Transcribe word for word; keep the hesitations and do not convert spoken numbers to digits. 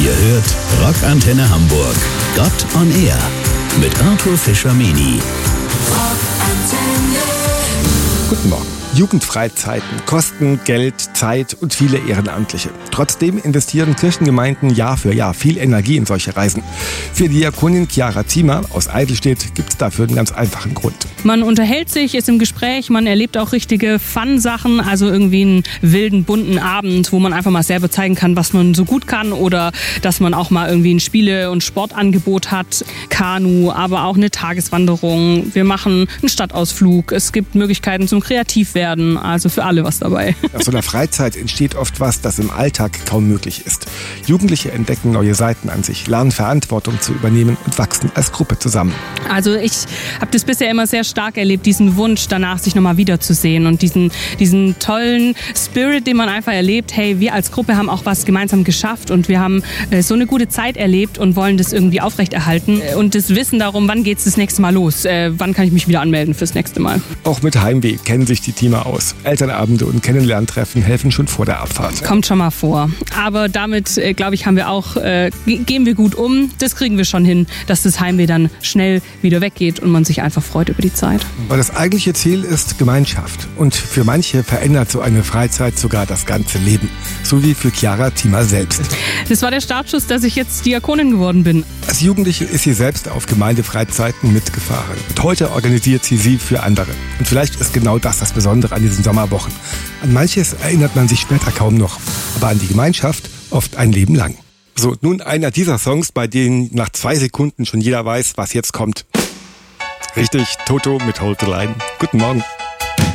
Ihr hört Rockantenne Hamburg. Gott on Air mit Arthur Fischer-Meni. Guten Morgen. Jugendfreizeiten kosten Geld, Zeit und viele Ehrenamtliche. Trotzdem investieren Kirchengemeinden Jahr für Jahr viel Energie in solche Reisen. Für Diakonin Chiara Ziemer aus Eidelstedt gibt es dafür einen ganz einfachen Grund. Man unterhält sich, ist im Gespräch, man erlebt auch richtige Fun-Sachen, also irgendwie einen wilden, bunten Abend, wo man einfach mal selber zeigen kann, was man so gut kann oder dass man auch mal irgendwie ein Spiele- und Sportangebot hat, Kanu, aber auch eine Tageswanderung. Wir machen einen Stadtausflug, es gibt Möglichkeiten zum Kreativwerden. Also für alle was dabei. Nach so einer Freizeit entsteht oft was, das im Alltag kaum möglich ist. Jugendliche entdecken neue Seiten an sich, lernen Verantwortung zu übernehmen und wachsen als Gruppe zusammen. Also ich habe das bisher immer sehr stark erlebt, diesen Wunsch danach, sich nochmal wiederzusehen und diesen, diesen tollen Spirit, den man einfach erlebt. Hey, wir als Gruppe haben auch was gemeinsam geschafft und wir haben äh, so eine gute Zeit erlebt und wollen das irgendwie aufrechterhalten. Und das Wissen darum, wann geht es das nächste Mal los? Äh, wann kann ich mich wieder anmelden fürs nächste Mal? Auch mit Heimweh kennen sich die Teamer aus. Elternabende und Kennenlerntreffen helfen schon vor der Abfahrt. Kommt schon mal vor. Aber damit, äh, glaube ich, haben wir auch, äh, gehen wir gut um. Das kriegen wir schon hin, dass das Heimweh dann schnell wieder weggeht und man sich einfach freut über die Zeit. Weil das eigentliche Ziel ist Gemeinschaft. Und für manche verändert so eine Freizeit sogar das ganze Leben. So wie für Chiara Ziemer selbst. Das war der Startschuss, dass ich jetzt Diakonin geworden bin. Als Jugendliche ist sie selbst auf Gemeindefreizeiten mitgefahren. Und heute organisiert sie sie für andere. Und vielleicht ist genau das das Besondere an diesen Sommerwochen. An manches erinnert man sich später kaum noch, aber an die Gemeinschaft oft ein Leben lang. So, nun einer dieser Songs, bei denen nach zwei Sekunden schon jeder weiß, was jetzt kommt. Richtig, Toto mit Hold the Line. Guten Morgen.